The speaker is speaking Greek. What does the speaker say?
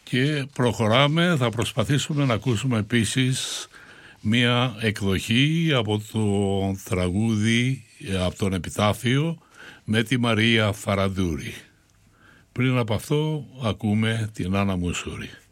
Και προχωράμε, θα προσπαθήσουμε να ακούσουμε επίσης μία εκδοχή από το τραγούδι, από τον Επιτάφιο, με τη Μαρία Φαραντούρη. Πριν από αυτό ακούμε την Άννα Μουσούρη.